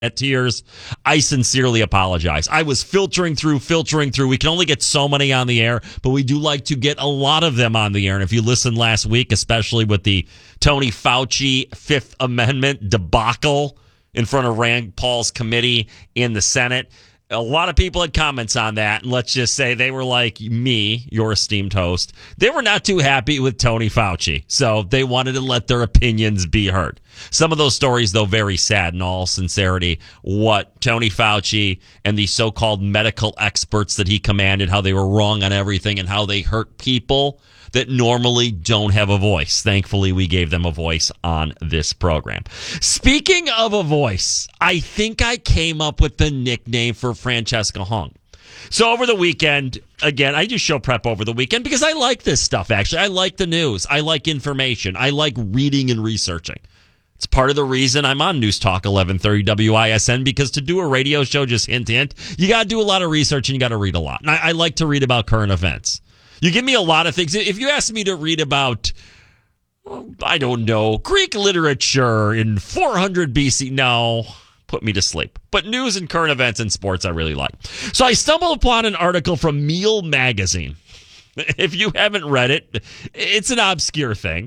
at tears. I sincerely apologize. I was filtering through. We can only get so many on the air, but we do like to get a lot of them on the air. And if you listened last week, especially with the Tony Fauci Fifth Amendment debacle in front of Rand Paul's committee in the Senate, a lot of people had comments on that, and let's just say they were like me, your esteemed host. They were not too happy with Tony Fauci, so they wanted to let their opinions be heard. Some of those stories, though, very sad in all sincerity, what Tony Fauci and the so-called medical experts that he commanded, how they were wrong on everything and how they hurt people that normally don't have a voice. Thankfully, we gave them a voice on this program. Speaking of a voice, I think I came up with the nickname for Francesca Hong. So over the weekend, again, I do show prep over the weekend because I like this stuff, actually. I like the news. I like information. I like reading and researching. It's part of the reason I'm on News Talk 1130 WISN, because to do a radio show, just hint, you got to do a lot of research and you got to read a lot. And I like to read about current events. You give me a lot of things. If you ask me to read about, I don't know, Greek literature in 400 BC, no, put me to sleep. But news and current events and sports I really like. So I stumbled upon an article from Meal Magazine. If you haven't read it, it's an obscure thing.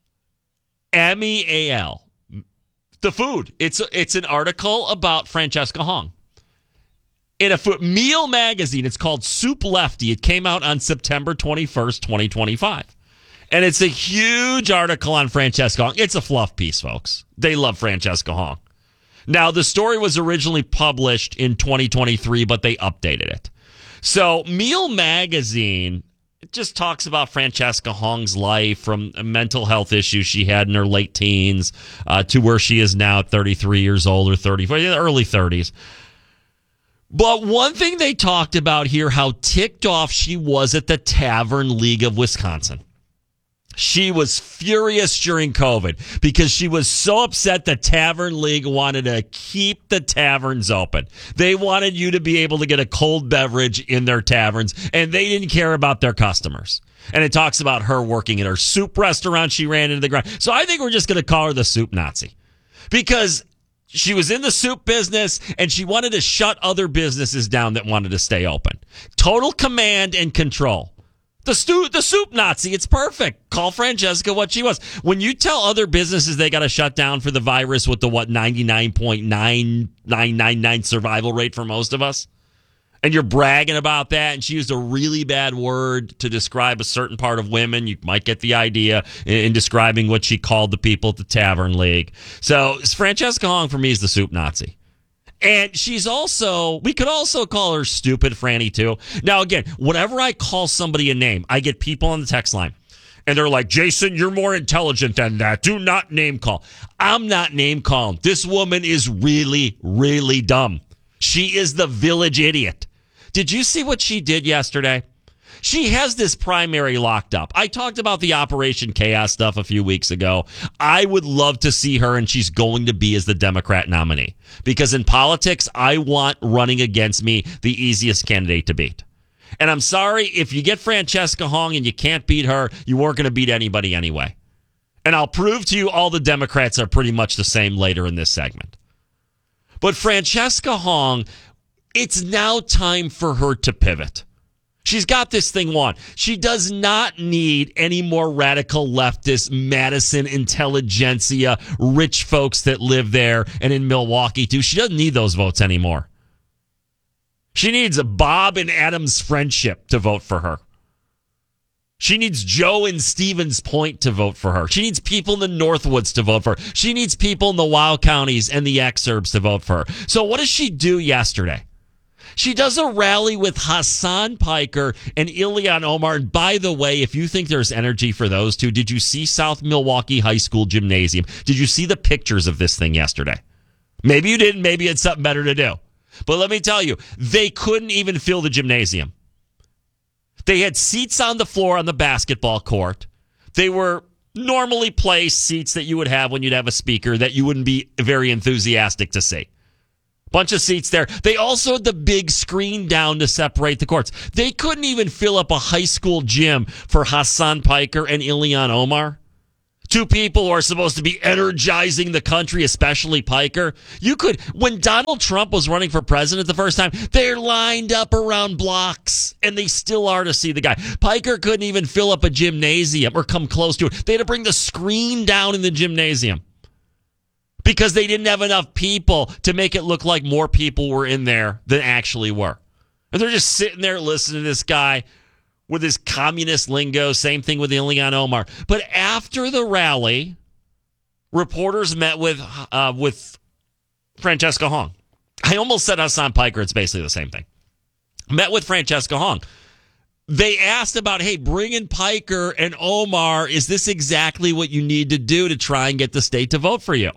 MEAL. The food. It's an article about Francesca Hong. In a Meal Magazine, it's called Soup Lefty. It came out on September 21st, 2025. And it's a huge article on Francesca Hong. It's a fluff piece, folks. They love Francesca Hong. Now, the story was originally published in 2023, but they updated it. So Meal Magazine, it just talks about Francesca Hong's life, from mental health issues she had in her late teens to where she is now at 33 years old or 34, early 30s. But one thing they talked about here, how ticked off she was at the Tavern League of Wisconsin. She was furious during COVID because she was so upset the Tavern League wanted to keep the taverns open. They wanted you to be able to get a cold beverage in their taverns, and they didn't care about their customers. And it talks about her working at her soup restaurant she ran into the ground. So I think we're just going to call her the Soup Nazi, because she was in the soup business, and she wanted to shut other businesses down that wanted to stay open. Total command and control. The soup Nazi, it's perfect. Call Francesca what she was. When you tell other businesses they got to shut down for the virus with the, 99.9999 survival rate for most of us, and you're bragging about that, and she used a really bad word to describe a certain part of women, you might get the idea in describing what she called the people at the Tavern League. So Francesca Hong, for me, is the Soup Nazi. And she's also, we could also call her Stupid Franny, too. Now, again, whenever I call somebody a name, I get people on the text line, and they're like, Jason, you're more intelligent than that. Do not name call. I'm not name calling. This woman is really, really dumb. She is the village idiot. Did you see what she did yesterday? She has this primary locked up. I talked about the Operation Chaos stuff a few weeks ago. I would love to see her, and she's going to be as the Democrat nominee. Because in politics, I want running against me the easiest candidate to beat. And I'm sorry, if you get Francesca Hong and you can't beat her, you weren't going to beat anybody anyway. And I'll prove to you all the Democrats are pretty much the same later in this segment. But Francesca Hong, it's now time for her to pivot. She's got this thing won. She does not need any more radical leftist Madison intelligentsia, rich folks that live there and in Milwaukee too. She doesn't need those votes anymore. She needs a Bob and Adams friendship to vote for her. She needs Joe and Stevens Point to vote for her. She needs people in the Northwoods to vote for her. She needs people in the Wild Counties and the exurbs to vote for her. So what does she do yesterday? She does a rally with Hassan Piker and Ilhan Omar. And by the way, if you think there's energy for those two, did you see South Milwaukee High School Gymnasium? Did you see the pictures of this thing yesterday? Maybe you didn't. Maybe it's something better to do. But let me tell you, they couldn't even fill the gymnasium. They had seats on the floor on the basketball court. They were normally placed seats that you would have when you'd have a speaker that you wouldn't be very enthusiastic to see. Bunch of seats there. They also had the big screen down to separate the courts. They couldn't even fill up a high school gym for Hassan Piker and Ilhan Omar Two people who are supposed to be energizing the country, especially Piker. When Donald Trump was running for president the first time, they're lined up around blocks, and they still are to see the guy. Piker couldn't even fill up a gymnasium or come close to it. They had to bring the screen down in the gymnasium because they didn't have enough people to make it look like more people were in there than actually were. And they're just sitting there listening to this guy with his communist lingo. Same thing with Ilhan Omar. But after the rally, reporters met with Francesca Hong. I almost said Hassan Piker. It's basically the same thing. Met with Francesca Hong. They asked about, hey, bring in Piker and Omar. Is this exactly what you need to do to try and get the state to vote for you?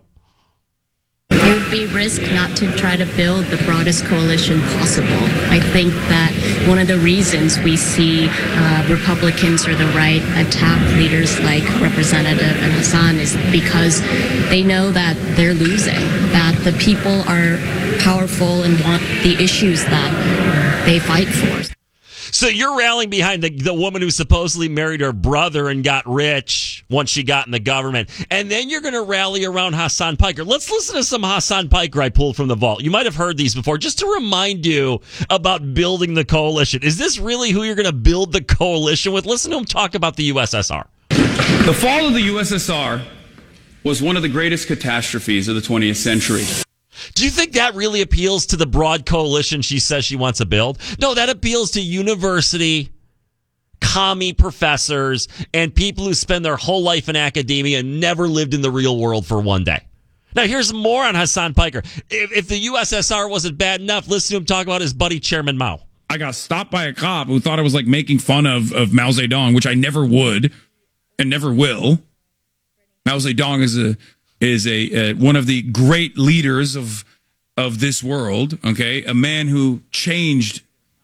It would be risk not to try to build the broadest coalition possible. I think that one of the reasons we see Republicans or the right attack leaders like Representative and Hassan is because they know that they're losing, that the people are powerful and want the issues that they fight for. So you're rallying behind the woman who supposedly married her brother and got rich once she got in the government. And then you're going to rally around Hassan Piker. Let's listen to some Hassan Piker I pulled from the vault. You might have heard these before, just to remind you about building the coalition. Is this really who you're going to build the coalition with? Listen to him talk about the USSR. The fall of the USSR was one of the greatest catastrophes of the 20th century. Do you think that really appeals to the broad coalition she says she wants to build? No, that appeals to university, commie professors, and people who spend their whole life in academia and never lived in the real world for one day. Now, here's more on Hassan Piker. If the USSR wasn't bad enough, listen to him talk about his buddy Chairman Mao. I got stopped by a cop who thought I was like making fun of Mao Zedong, which I never would and never will. Mao Zedong is one of the great leaders of this world, okay? A man who changed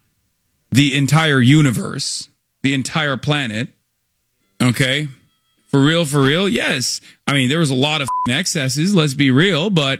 the entire universe, the entire planet, okay? For real, yes. I mean, there was a lot of excesses, let's be real, but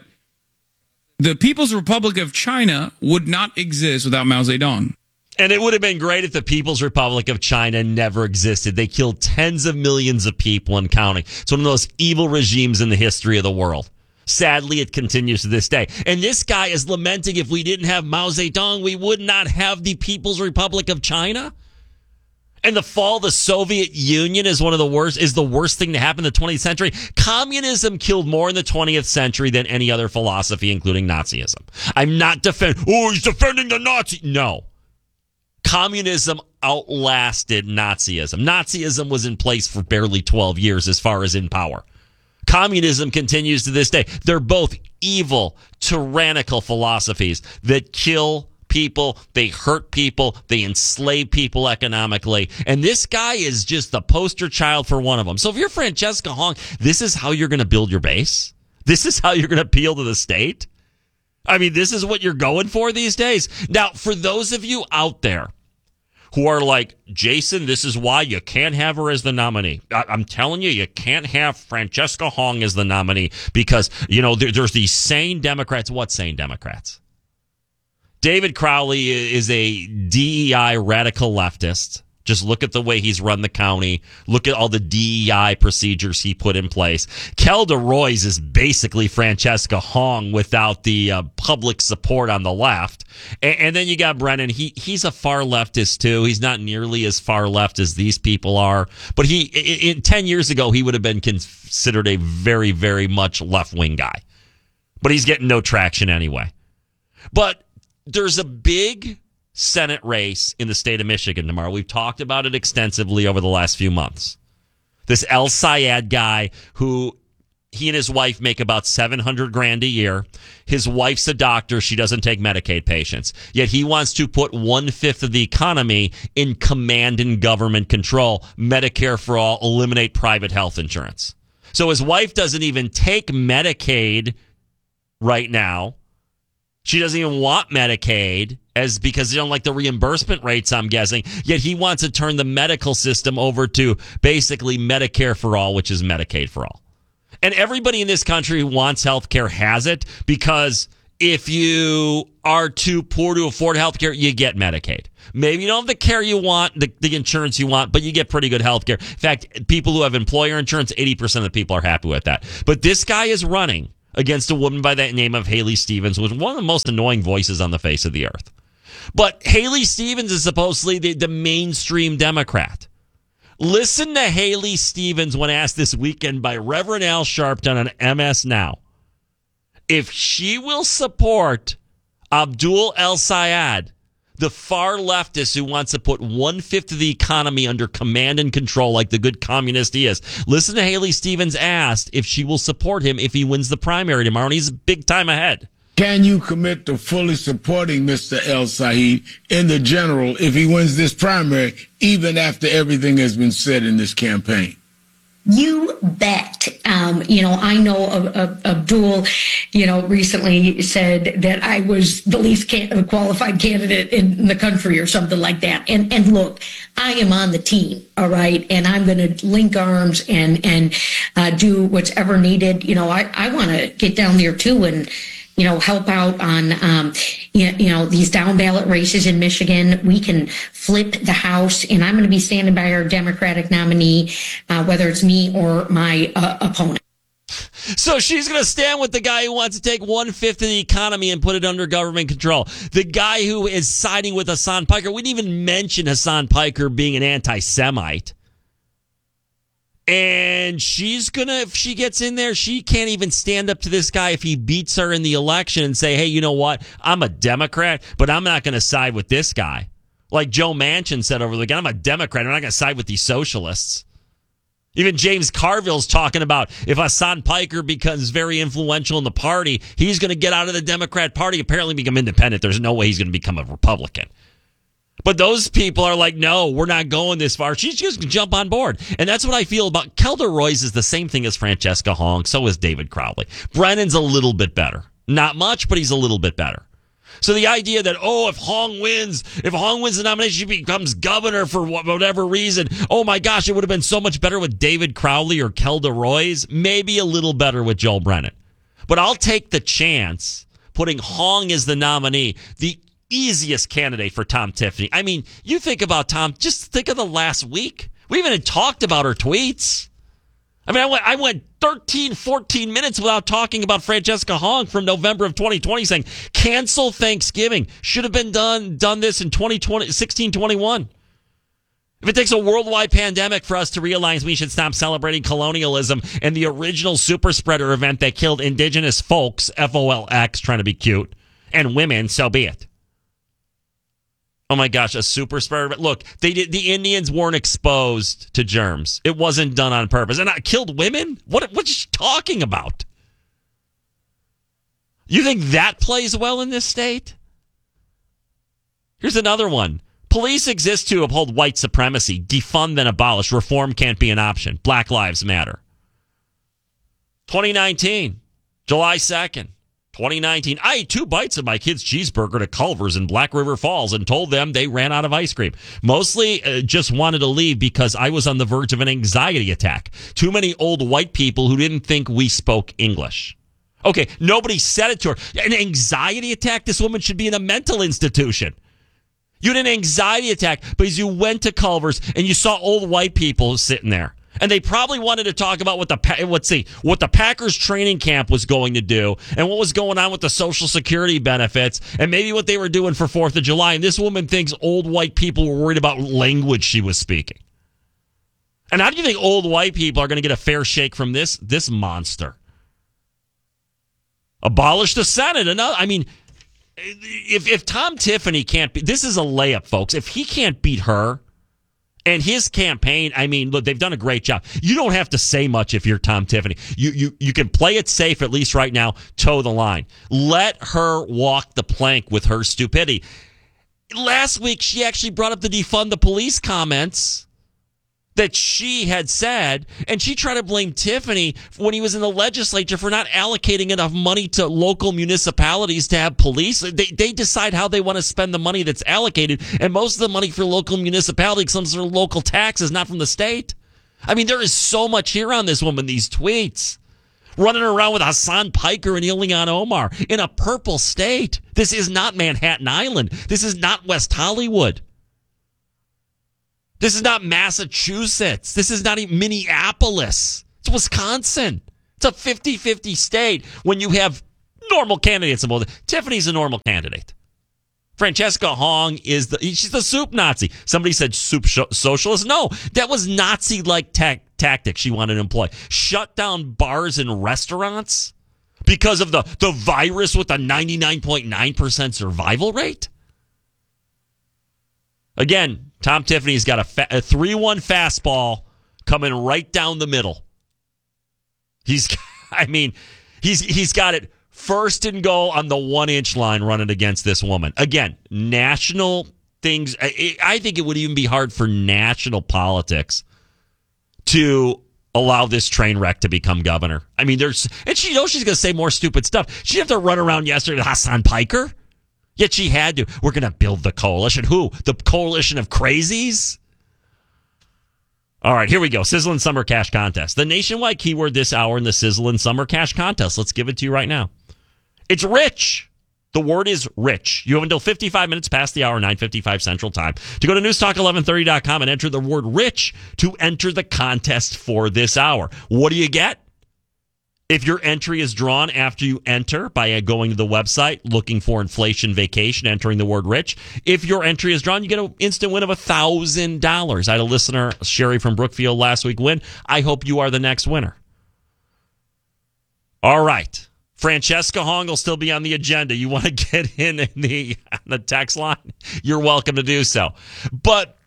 the People's Republic of China would not exist without Mao Zedong. And it would have been great if the People's Republic of China never existed. They killed tens of millions of people and counting. It's one of those evil regimes in the history of the world. Sadly, it continues to this day. And this guy is lamenting if we didn't have Mao Zedong, we would not have the People's Republic of China. And the fall of the Soviet Union is the worst thing to happen in the 20th century. Communism killed more in the 20th century than any other philosophy, including Nazism. I'm not he's defending the Nazi. No. Communism outlasted Nazism. Nazism was in place for barely 12 years as far as in power. Communism continues to this day. They're both evil, tyrannical philosophies that kill people, they hurt people, they enslave people economically. And this guy is just the poster child for one of them. So if you're Francesca Hong, this is how you're going to build your base? This is how you're going to appeal to the state? I mean, this is what you're going for these days? Now, for those of you out there who are like, Jason, this is why you can't have her as the nominee. I'm telling you, you can't have Francesca Hong as the nominee because, there's these sane Democrats. What sane Democrats? David Crowley is a DEI radical leftist. Just look at the way he's run the county. Look at all the DEI procedures he put in place. Kelda Roys is basically Francesca Hong without the public support on the left. And then you got Brennan. He's a far leftist, too. He's not nearly as far left as these people are. But 10 years ago, he would have been considered a very, very much left-wing guy. But he's getting no traction anyway. But there's a big Senate race in the state of Michigan tomorrow. We've talked about it extensively over the last few months. This El Sayed guy who he and his wife make about $700,000 a year. His wife's a doctor. She doesn't take Medicaid patients. Yet he wants to put 1/5 of the economy in command and government control. Medicare for all, eliminate private health insurance. So his wife doesn't even take Medicaid right now. She doesn't even want Medicaid because they don't like the reimbursement rates, I'm guessing. Yet he wants to turn the medical system over to basically Medicare for all, which is Medicaid for all. And everybody in this country who wants health care has it because if you are too poor to afford health care, you get Medicaid. Maybe you don't have the care you want, the insurance you want, but you get pretty good health care. In fact, people who have employer insurance, 80% of the people are happy with that. But this guy is running against a woman by the name of Haley Stevens, who's one of the most annoying voices on the face of the earth. But Haley Stevens is supposedly the mainstream Democrat. Listen to Haley Stevens when asked this weekend by Reverend Al Sharpton on MS Now if she will support Abdul El-Sayed, the far leftist who wants to put 1/5 of the economy under command and control like the good communist he is. Listen to Haley Stevens asked if she will support him if he wins the primary tomorrow, and he's big time ahead. Can you commit to fully supporting Mr. El-Sayed in the general if he wins this primary, even after everything has been said in this campaign? You bet. I know Abdul, recently said that I was the least qualified candidate in the country or something like that. And look, I am on the team, all right? And I'm going to link arms and do what's ever needed. I want to get down there too and help out on, these down ballot races in Michigan. We can flip the House, and I'm going to be standing by our Democratic nominee, whether it's me or my opponent. So she's going to stand with the guy who wants to take 1/5 of the economy and put it under government control. The guy who is siding with Hassan Piker. We didn't even mention Hassan Piker being an anti-Semite. And she's going to, if she gets in there, she can't even stand up to this guy if he beats her in the election and say, hey, you know what? I'm a Democrat, but I'm not going to side with this guy. Like Joe Manchin said over the weekend, I'm a Democrat. I'm not going to side with these socialists. Even James Carville's talking about if Hassan Piker becomes very influential in the party, he's going to get out of the Democrat Party, apparently become independent. There's no way he's going to become a Republican. But those people are like, no, we're not going this far. She's just going to jump on board. And that's what I feel about Kelda Roys is the same thing as Francesca Hong. So is David Crowley. Brennan's a little bit better. Not much, but he's a little bit better. So the idea that, if Hong wins the nomination, she becomes governor for whatever reason. Oh my gosh, it would have been so much better with David Crowley or Kelda Roys. Maybe a little better with Joel Brennan. But I'll take the chance putting Hong as the nominee. The easiest candidate for Tom Tiffany. I mean, you think about Tom, just think of the last week. We even had talked about her tweets. I mean, I went 13, 14 minutes without talking about Francesca Hong from November of 2020 saying, cancel Thanksgiving. Should have been done this in 1621. If it takes a worldwide pandemic for us to realize we should stop celebrating colonialism and the original super spreader event that killed indigenous folks, FOLX, trying to be cute, and women, so be it. Oh my gosh, a super spreader. Look, the Indians weren't exposed to germs. It wasn't done on purpose. And I killed women? What's she talking about? You think that plays well in this state? Here's another one. Police exist to uphold white supremacy. Defund then abolish. Reform can't be an option. Black Lives Matter. 2019, July 2nd. 2019, I ate 2 bites of my kid's cheeseburger to Culver's in Black River Falls and told them they ran out of ice cream. Mostly just wanted to leave because I was on the verge of an anxiety attack. Too many old white people who didn't think we spoke English. Okay, nobody said it to her. An anxiety attack? This woman should be in a mental institution. You had an anxiety attack because you went to Culver's and you saw old white people sitting there. And they probably wanted to talk about what the Packers training camp was going to do and what was going on with the Social Security benefits and maybe what they were doing for 4th of July. And this woman thinks old white people were worried about language she was speaking. And how do you think old white people are going to get a fair shake from this monster? Abolish the Senate. I mean, if Tom Tiffany can't be, this is a layup, folks. If he can't beat her, and his campaign, I mean, look, they've done a great job. You don't have to say much if you're Tom Tiffany. You can play it safe, at least right now, toe the line. Let her walk the plank with her stupidity. Last week, she actually brought up the defund the police comments that she had said, and she tried to blame Tiffany when he was in the legislature for not allocating enough money to local municipalities to have police. They decide how they want to spend the money that's allocated, and most of the money for local municipalities comes from local taxes, not from the state. I mean, there is so much here on this woman, these tweets. running around with Hassan Piker and Ilhan Omar in a purple state. This is not Manhattan Island. This is not West Hollywood. This is not Massachusetts. This is not even Minneapolis. It's Wisconsin. It's a 50-50 state when you have normal candidates. Tiffany's a normal candidate. Francesca Hong she's the soup Nazi. Somebody said soup socialist. No, that was Nazi-like tactic she wanted to employ. Shut down bars and restaurants because of the virus with a 99.9% survival rate. Again, Tom Tiffany's got a 3-1 fastball coming right down the middle. He's got it first and goal on the 1-inch line running against this woman. Again, national things. I think it would even be hard for national politics to allow this train wreck to become governor. I mean, and she knows she's going to say more stupid stuff. She had to run around yesterday with Hassan Piker. Yet she had to. We're going to build the coalition. Who? The coalition of crazies? All right, here we go. Sizzling Summer Cash Contest. The nationwide keyword this hour in the Sizzling Summer Cash Contest. Let's give it to you right now. It's rich. The word is rich. You have until 55 minutes past the hour, 9:55 Central Time, to go to newstalk1130.com and enter the word rich to enter the contest for this hour. What do you get? If your entry is drawn after you enter by going to the website, looking for inflation vacation, entering the word rich. If your entry is drawn, you get an instant win of $1,000. I had a listener, Sherry from Brookfield, last week win. I hope you are the next winner. All right. Francesca Hong will still be on the agenda. You want to get in the text line? You're welcome to do so. But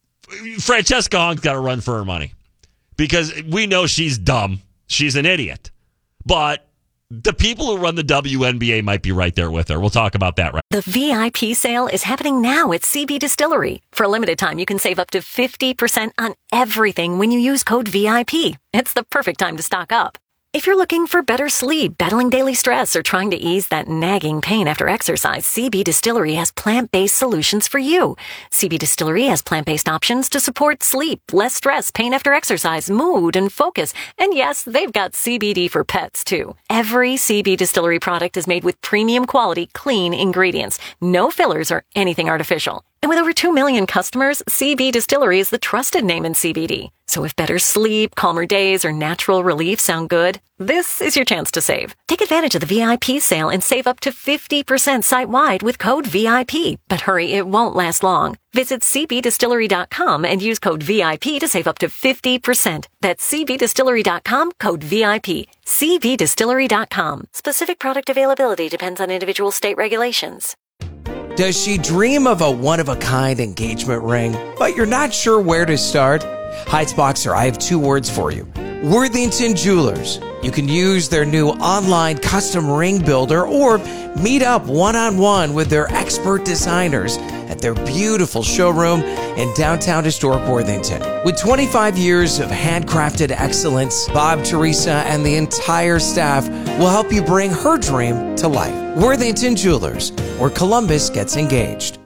Francesca Hong's got to run for her money because we know she's dumb. She's an idiot. But the people who run the WNBA might be right there with her. We'll talk about that right now. The VIP sale is happening now at CB Distillery. For a limited time, you can save up to 50% on everything when you use code VIP. It's the perfect time to stock up. If you're looking for better sleep, battling daily stress, or trying to ease that nagging pain after exercise, CB Distillery has plant-based solutions for you. CB Distillery has plant-based options to support sleep, less stress, pain after exercise, mood, and focus. And yes, they've got CBD for pets, too. Every CB Distillery product is made with premium quality, clean ingredients. No fillers or anything artificial. And with over 2 million customers, CB Distillery is the trusted name in CBD. So if better sleep, calmer days, or natural relief sound good, this is your chance to save. Take advantage of the VIP sale and save up to 50% site-wide with code VIP. But hurry, it won't last long. Visit cbdistillery.com and use code VIP to save up to 50%. That's cbdistillery.com, code VIP. cbdistillery.com. Specific product availability depends on individual state regulations. Does she dream of a one-of-a-kind engagement ring, but you're not sure where to start? Heights Boxer, I have 2 words for you. Worthington Jewelers. You can use their new online custom ring builder or meet up one-on-one with their expert designers at their beautiful showroom in downtown historic Worthington. With 25 years of handcrafted excellence, Bob, Teresa, and the entire staff will help you bring her dream to life. Worthington Jewelers, where Columbus gets engaged.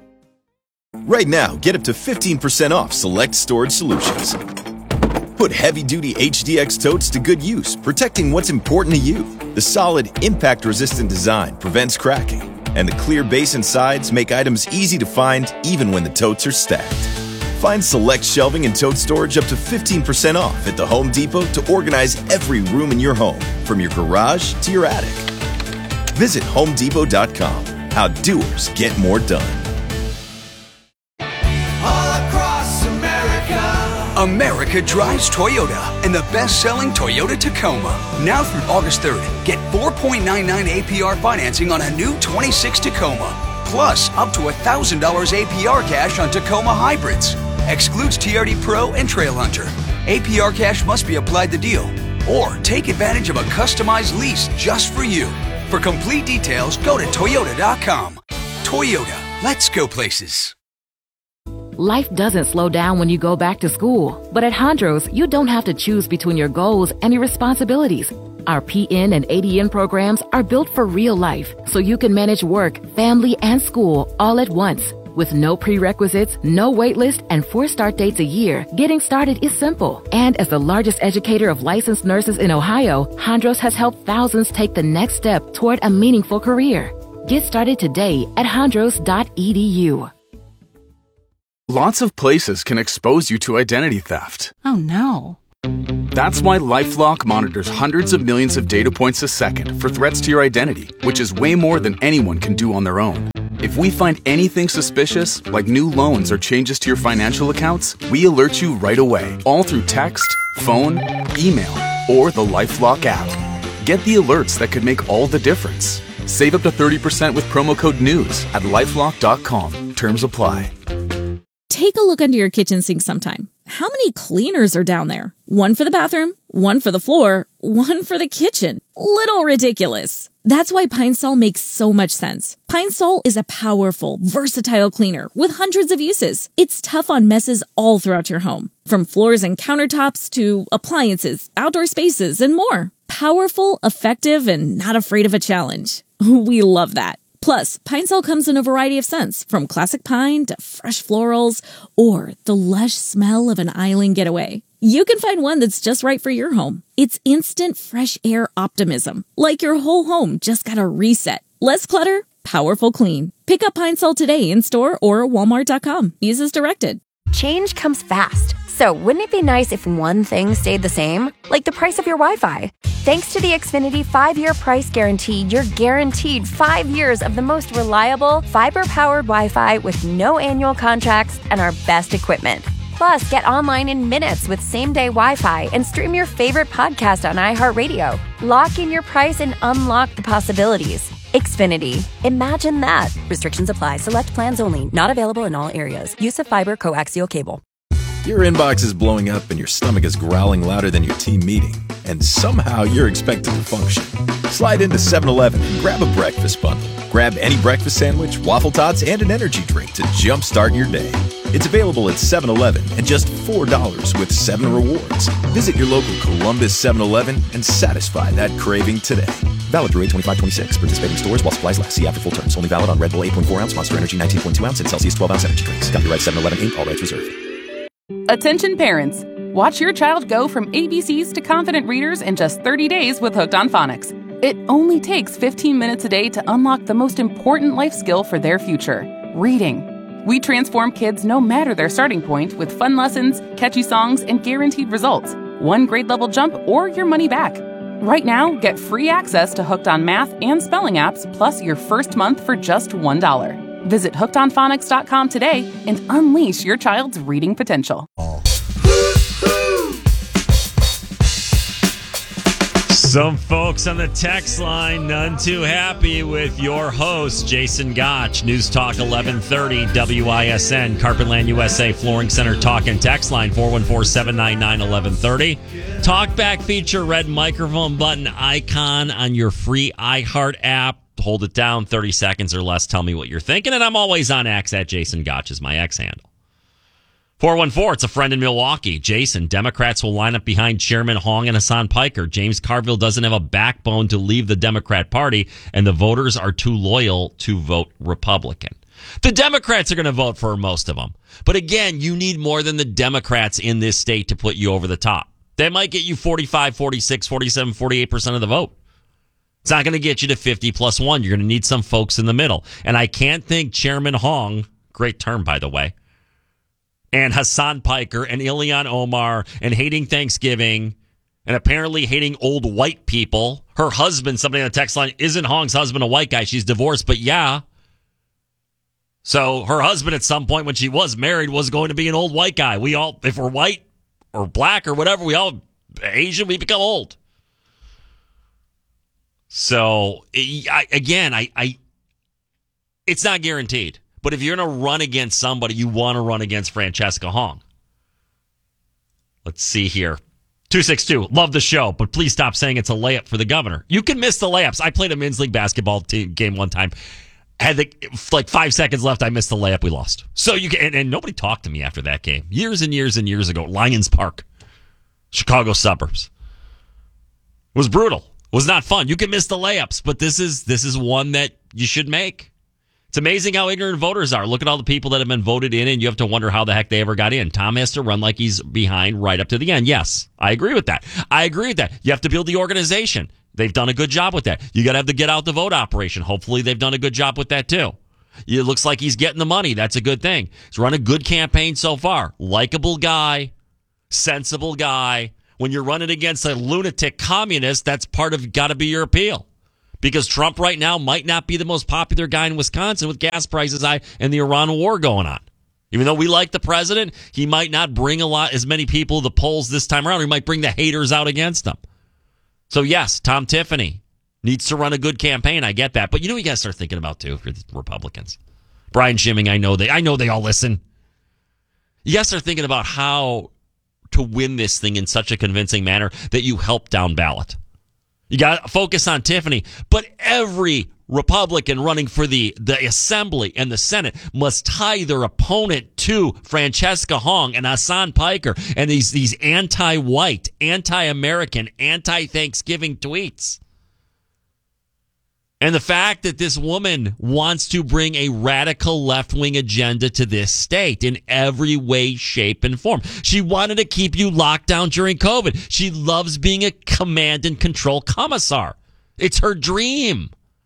Right now, get up to 15% off select storage solutions. Put heavy-duty HDX totes to good use, protecting what's important to you. The solid, impact-resistant design prevents cracking, and the clear base and sides make items easy to find even when the totes are stacked. Find select shelving and tote storage up to 15% off at the Home Depot to organize every room in your home, from your garage to your attic. Visit HomeDepot.com. How doers get more done. America drives Toyota and the best-selling Toyota Tacoma. Now through August 3rd, get 4.99 APR financing on a new 26 Tacoma. Plus, up to $1,000 APR cash on Tacoma hybrids. Excludes TRD Pro and Trailhunter. APR cash must be applied to deal. Or take advantage of a customized lease just for you. For complete details, go to Toyota.com. Toyota, let's go places. Life doesn't slow down when you go back to school. But at Hondros, you don't have to choose between your goals and your responsibilities. Our PN and ADN programs are built for real life, so you can manage work, family, and school all at once. With no prerequisites, no wait list, and 4 start dates a year, getting started is simple. And as the largest educator of licensed nurses in Ohio, Hondros has helped thousands take the next step toward a meaningful career. Get started today at hondros.edu. Lots of places can expose you to identity theft. Oh no. That's why LifeLock monitors hundreds of millions of data points a second for threats to your identity, which is way more than anyone can do on their own. If we find anything suspicious, like new loans or changes to your financial accounts, we alert you right away, all through text, phone, email, or the LifeLock app. Get the alerts that could make all the difference. Save up to 30% with promo code NEWS at LifeLock.com. Terms apply. Take a look under your kitchen sink sometime. How many cleaners are down there? One for the bathroom, one for the floor, one for the kitchen. Little ridiculous. That's why Pine Sol makes so much sense. Pine Sol is a powerful, versatile cleaner with hundreds of uses. It's tough on messes all throughout your home, from floors and countertops to appliances, outdoor spaces, and more. Powerful, effective, and not afraid of a challenge. We love that. Plus, Pine Sol comes in a variety of scents, from classic pine to fresh florals, or the lush smell of an island getaway. You can find one that's just right for your home. It's instant fresh air optimism, like your whole home just got a reset. Less clutter, powerful clean. Pick up Pine Sol today in store or walmart.com. Use as directed. Change comes fast. So wouldn't it be nice if one thing stayed the same? Like the price of your Wi-Fi. Thanks to the Xfinity 5-year price guarantee, you're guaranteed 5 years of the most reliable, fiber-powered Wi-Fi with no annual contracts and our best equipment. Plus, get online in minutes with same-day Wi-Fi and stream your favorite podcast on iHeartRadio. Lock in your price and unlock the possibilities. Xfinity. Imagine that. Restrictions apply. Select plans only. Not available in all areas. Use of fiber coaxial cable. Your inbox is blowing up and your stomach is growling louder than your team meeting. And somehow you're expected to function. Slide into 7-Eleven and grab a breakfast bundle. Grab any breakfast sandwich, waffle tots, and an energy drink to jumpstart your day. It's available at 7-Eleven and just $4 with 7 rewards. Visit your local Columbus 7-Eleven and satisfy that craving today. Valid through 8/25/26. Participating stores while supplies last. See after full terms. Only valid on Red Bull 8.4 ounce, Monster Energy 19.2 ounce, and Celsius 12 ounce energy drinks. Copyright 7-Eleven Inc. All rights reserved. Attention parents. Watch your child go from ABCs to confident readers in just 30 days with Hooked on Phonics. It only takes 15 minutes a day to unlock the most important life skill for their future, reading. We transform kids no matter their starting point with fun lessons, catchy songs, and guaranteed results. 1 grade level jump or your money back. Right now, get free access to Hooked on Math and spelling apps, plus your first month for just $1. Visit hookedonphonics.com today and unleash your child's reading potential. Some folks on the text line none too happy with your host, Jason Gotch. News Talk 1130 WISN, Carpetland USA Flooring Center talk and text line 414-799-1130. Talkback feature red microphone button icon on your free iHeart app. Hold it down 30 seconds or less. Tell me what you're thinking. And I'm always on X at Jason Gotch is my X handle. 414, it's a friend in Milwaukee. Jason, Democrats will line up behind Chairman Hong and Hassan Piker. James Carville doesn't have a backbone to leave the Democrat Party, and the voters are too loyal to vote Republican. The Democrats are going to vote for most of them. But again, you need more than the Democrats in this state to put you over the top. They might get you 45, 46, 47, 48% of the vote. It's not going to get you to 50 plus 1. You're going to need some folks in the middle. And I can't think Chairman Hong, great term, by the way, and Hassan Piker and Ilhan Omar and hating Thanksgiving and apparently hating old white people. Her husband, somebody on the text line, isn't Hong's husband a white guy? She's divorced, but yeah. So her husband at some point when she was married was going to be an old white guy. We all, if we're white or black or whatever, we all, Asian, we become old. So, again, it's not guaranteed. But if you're going to run against somebody, you want to run against Francesca Hong. Let's see here. 262, love the show, but please stop saying it's a layup for the governor. You can miss the layups. I played a men's league basketball game one time. Had like 5 seconds left. I missed the layup. We lost. So you can, and nobody talked to me after that game. Years and years and years ago. Lions Park, Chicago suburbs. It was brutal. It was not fun. You can miss the layups, but this is one that you should make. It's amazing how ignorant voters are. Look at all the people that have been voted in, and you have to wonder how the heck they ever got in. Tom has to run like he's behind right up to the end. Yes, I agree with that. You have to build the organization. They've done a good job with that. You got to have the get out the vote operation. Hopefully they've done a good job with that too. It looks like he's getting the money. That's a good thing. He's run a good campaign so far. Likable guy, sensible guy. When you're running against a lunatic communist, that's got to be your appeal. Because Trump right now might not be the most popular guy in Wisconsin with gas prices high and the Iran war going on. Even though we like the president, he might not bring as many people to the polls this time around. He might bring the haters out against him. So yes, Tom Tiffany needs to run a good campaign. I get that. But you know what you got to start thinking about too if you're the Republicans. Brian Schimming, I know they all listen. You got to start thinking about how to win this thing in such a convincing manner that you help down ballot. You got to focus on Tiffany, but every Republican running for the Assembly and the Senate must tie their opponent to Francesca Hong and Hassan Piker and these anti-white, anti-American, anti-Thanksgiving tweets. And the fact that this woman wants to bring a radical left-wing agenda to this state in every way, shape, and form. She wanted to keep you locked down during COVID. She loves being a command and control commissar. It's her dream.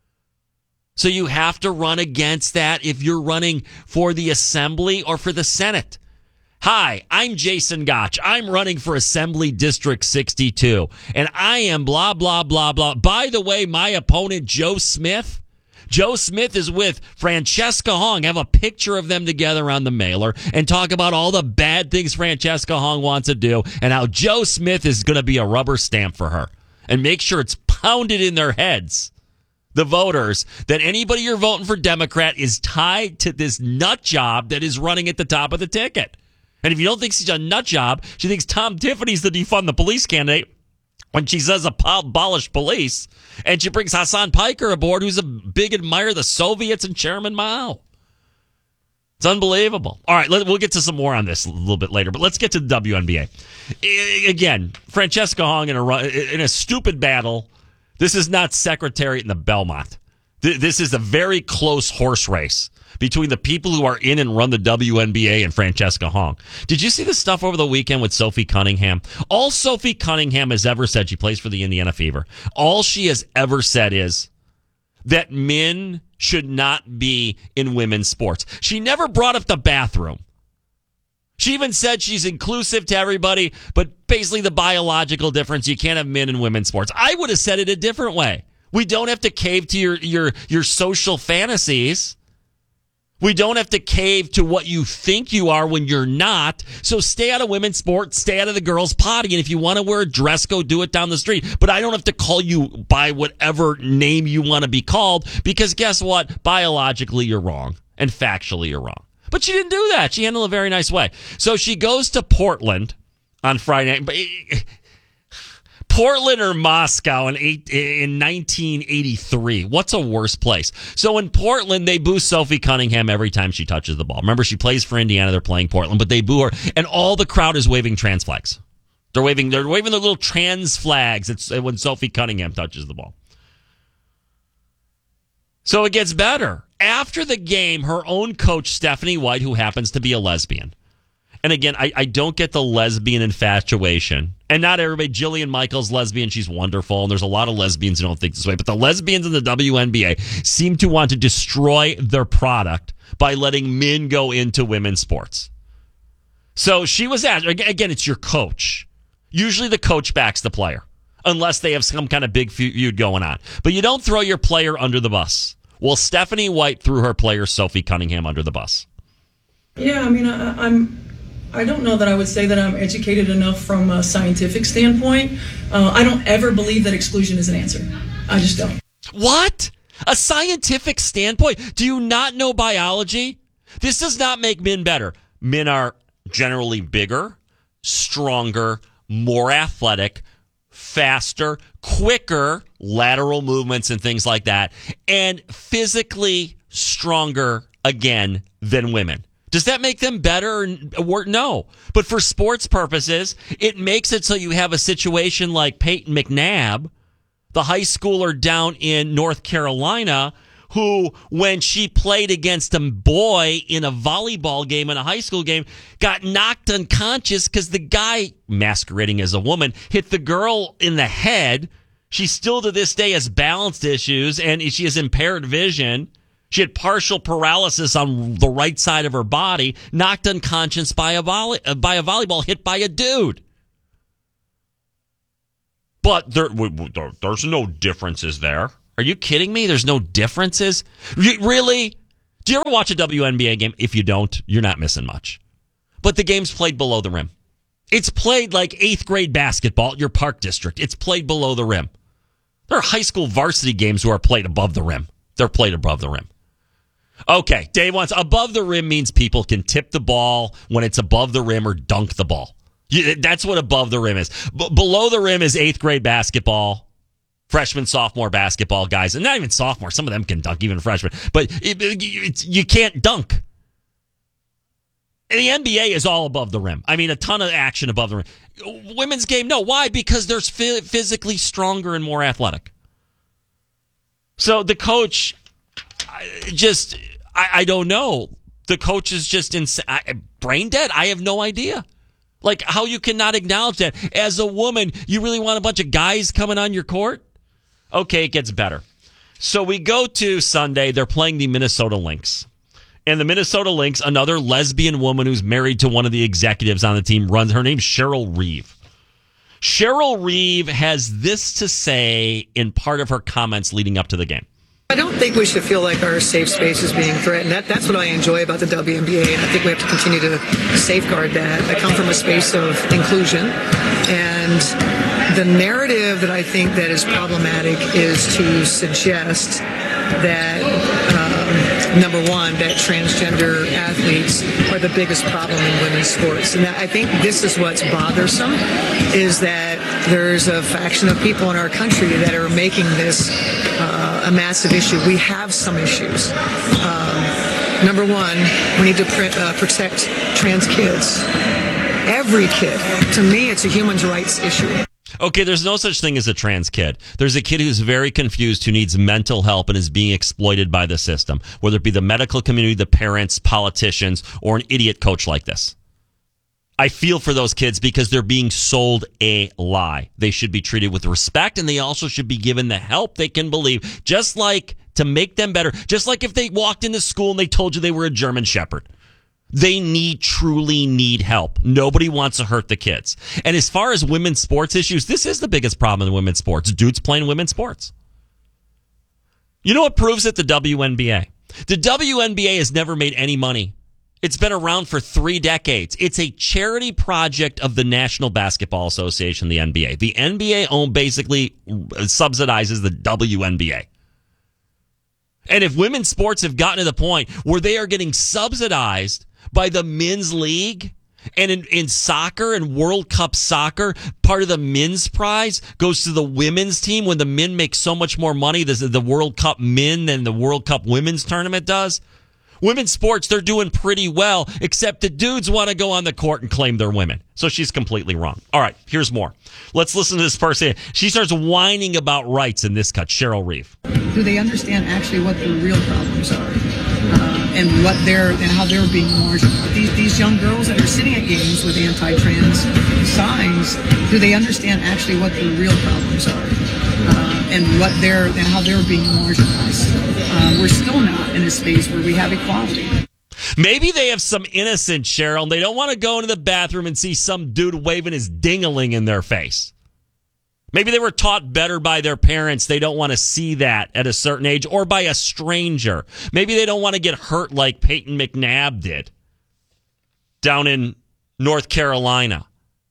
So you have to run against that if you're running for the Assembly or for the Senate. Hi, I'm Jason Gotch. I'm running for Assembly District 62, and I am blah, blah, blah, blah. By the way, my opponent, Joe Smith is with Francesca Hong. Have a picture of them together on the mailer and talk about all the bad things Francesca Hong wants to do and how Joe Smith is going to be a rubber stamp for her. And make sure it's pounded in their heads, the voters, that anybody you're voting for Democrat is tied to this nut job that is running at the top of the ticket. And if you don't think she's a nut job, she thinks Tom Tiffany's the defund the police candidate when she says abolish police. And she brings Hassan Piker aboard, who's a big admirer of the Soviets and Chairman Mao. It's unbelievable. All right, we'll get to some more on this a little bit later, but let's get to the WNBA. Again, Francesca Hong in a stupid battle. This is not Secretariat in the Belmont. This is a very close horse race between the people who are in and run the WNBA and Francesca Hong. Did you see the stuff over the weekend with Sophie Cunningham? All Sophie Cunningham has ever said, she plays for the Indiana Fever, all she has ever said is that men should not be in women's sports. She never brought up the bathroom. She even said she's inclusive to everybody, but basically the biological difference, you can't have men in women's sports. I would have said it a different way. We don't have to cave to your social fantasies. We don't have to cave to what you think you are when you're not. So stay out of women's sports, stay out of the girls' potty. And if you want to wear a dress, go do it down the street. But I don't have to call you by whatever name you want to be called, because guess what? Biologically, you're wrong. And factually, you're wrong. But she didn't do that. She handled it a very nice way. So she goes to Portland on Friday night. Portland or Moscow in 1983. What's a worse place? So in Portland, they boo Sophie Cunningham every time she touches the ball. Remember, she plays for Indiana. They're playing Portland, but they boo her, and all the crowd is waving trans flags. They're waving their little trans flags when Sophie Cunningham touches the ball. So it gets better. After the game, her own coach, Stephanie White, who happens to be a lesbian. And again, I don't get the lesbian infatuation. And not everybody. Jillian Michaels, lesbian, she's wonderful. And there's a lot of lesbians who don't think this way. But the lesbians in the WNBA seem to want to destroy their product by letting men go into women's sports. So she was asked, again, it's your coach. Usually the coach backs the player, unless they have some kind of big feud going on. But you don't throw your player under the bus. Well, Stephanie White threw her player, Sophie Cunningham, under the bus. Yeah, I mean, I don't know that I would say that I'm educated enough from a scientific standpoint. I don't ever believe that exclusion is an answer. I just don't. What? A scientific standpoint? Do you not know biology? This does not make men better. Men are generally bigger, stronger, more athletic, faster, quicker, lateral movements and things like that, and physically stronger, again, than women. Does that make them better? No. But for sports purposes, it makes it so you have a situation like Peyton McNabb, the high schooler down in North Carolina, who, when she played against a boy in a volleyball game, in a high school game, got knocked unconscious because the guy, masquerading as a woman, hit the girl in the head. She still to this day has balance issues and she has impaired vision. She had partial paralysis on the right side of her body, knocked unconscious by a volleyball hit by a dude. But there's no differences there. Are you kidding me? There's no differences? Really? Do you ever watch a WNBA game? If you don't, you're not missing much. But the game's played below the rim. It's played like 8th grade basketball at your park district. It's played below the rim. There are high school varsity games who are played above the rim. They're played above the rim. Okay, Dave wants above the rim means people can tip the ball when it's above the rim or dunk the ball. That's what above the rim is. Below the rim is 8th grade basketball, freshman, sophomore basketball guys, and not even sophomore. Some of them can dunk, even freshmen. But you can't dunk. And the NBA is all above the rim. I mean, a ton of action above the rim. Women's game, no. Why? Because they're physically stronger and more athletic. So the coach, I don't know. The coach is just brain dead. I have no idea. Like, how you cannot acknowledge that. As a woman, you really want a bunch of guys coming on your court? Okay, it gets better. So we go to Sunday. They're playing the Minnesota Lynx. And the Minnesota Lynx, another lesbian woman who's married to one of the executives on the team, runs. Her name's Cheryl Reeve. Cheryl Reeve has this to say in part of her comments leading up to the game. I don't think we should feel like our safe space is being threatened. That's what I enjoy about the WNBA, and I think we have to continue to safeguard that. I come from a space of inclusion, and the narrative that I think that is problematic is to suggest that, number one, that transgender athletes are the biggest problem in women's sports. And I think this is what's bothersome, is that there's a faction of people in our country that are making this a massive issue. We have some issues. Number one, we need to protect trans kids. Every kid. To me, it's a human rights issue. Okay, there's no such thing as a trans kid. There's a kid who's very confused, who needs mental help and is being exploited by the system, whether it be the medical community, the parents, politicians, or an idiot coach like this. I feel for those kids because they're being sold a lie. They should be treated with respect, and they also should be given the help they can believe, just like to make them better, just like if they walked into school and they told you they were a German Shepherd. They truly need help. Nobody wants to hurt the kids. And as far as women's sports issues, this is the biggest problem in women's sports. Dudes playing women's sports. You know what proves it? The WNBA. The WNBA has never made any money. It's been around for 3 decades. It's a charity project of the National Basketball Association, the NBA. The NBA basically subsidizes the WNBA. And if women's sports have gotten to the point where they are getting subsidized by the men's league, and in soccer and World Cup soccer, part of the men's prize goes to the women's team when the men make so much more money, the World Cup men than the World Cup women's tournament does. Women's sports, they're doing pretty well, except the dudes want to go on the court and claim they're women. So she's completely wrong. All right, here's more. Let's listen to this person. She starts whining about rights in this cut. Cheryl Reeve. Do they understand actually what the real problems are, and how they're being marginalized? These young girls that are sitting at games with anti-trans signs, do they understand actually what the real problems are, and how they're being marginalized? We're still not in a space where we have equality. Maybe they have some innocence, Cheryl, and they don't want to go into the bathroom and see some dude waving his ding-a-ling in their face. Maybe they were taught better by their parents. They don't want to see that at a certain age, or by a stranger. Maybe they don't want to get hurt like Peyton McNabb did down in North Carolina.